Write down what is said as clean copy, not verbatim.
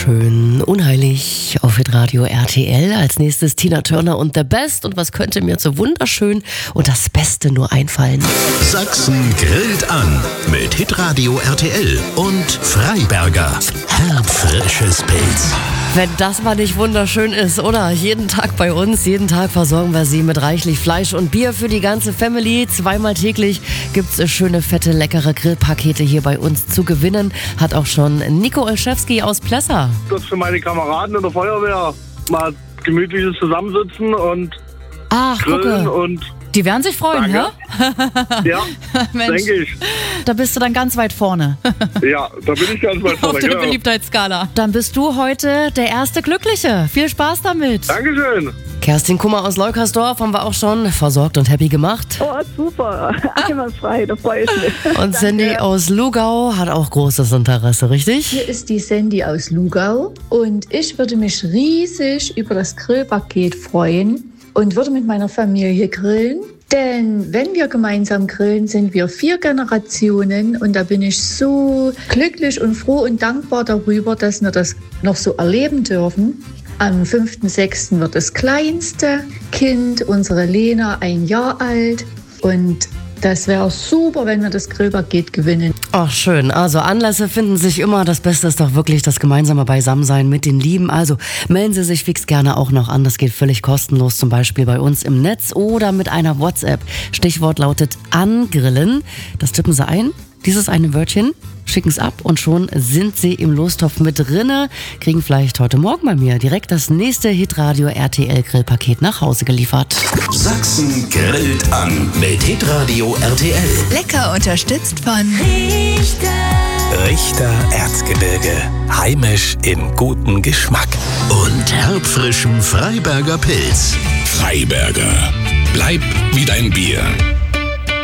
Wunderschön, unheilig auf Hitradio RTL. Als nächstes Tina Turner und The Best. Und was könnte mir zu wunderschön und das Beste nur einfallen? Sachsen grillt an mit Hitradio RTL und Freiberger. Herbfrisches Pilz. Wenn das mal nicht wunderschön ist, oder? Jeden Tag bei uns, jeden Tag versorgen wir Sie mit reichlich Fleisch und Bier für die ganze Family. Zweimal täglich gibt's schöne, fette, leckere Grillpakete hier bei uns zu gewinnen. Hat auch schon Nico Olszewski aus Plessa. Das für meine Kameraden in der Feuerwehr mal gemütliches Zusammensitzen und grillen gucke. und Die werden sich freuen, Danke. ja? ja, Mensch, denke ich. da bist du dann ganz weit vorne Ja, da bin ich ganz weit auf vorne. der Genau. Beliebtheitsskala. Dann bist du heute der erste Glückliche. Viel Spaß damit. Dankeschön. Kerstin Kummer aus Leukersdorf haben wir auch schon versorgt und happy gemacht. Oh, super. Einwandfrei, da freue ich mich. Und Sandy aus Lugau hat auch großes Interesse, richtig? Hier ist die Sandy aus Lugau und ich würde mich riesig über das Grillpaket freuen und würde mit meiner Familie grillen. Denn wenn wir gemeinsam grillen, sind wir 4 Generationen und da bin ich so glücklich und froh und dankbar darüber, dass wir das noch so erleben dürfen. Am 5.6. wird das kleinste Kind, unsere Lena, 1 Jahr alt und das wäre super, wenn wir das Grillpaket gewinnen. Ach, schön. Also Anlässe finden sich immer. Das Beste ist doch wirklich das gemeinsame Beisammensein mit den Lieben. Also melden Sie sich fix gerne auch noch an. Das geht völlig kostenlos, zum Beispiel bei uns im Netz oder mit einer WhatsApp. Stichwort lautet angrillen. Das tippen Sie ein, dieses eine Wörtchen, schicken es ab und schon sind Sie im Lostopf mit drinne. Kriegen vielleicht heute Morgen bei mir direkt das nächste Hitradio RTL Grillpaket nach Hause geliefert. Sachsen grillt an mit Hitradio RTL. Lecker unterstützt von Richter Erzgebirge. Heimisch im guten Geschmack. Und herbfrischem Freiberger Pilz. Freiberger. Bleib wie dein Bier.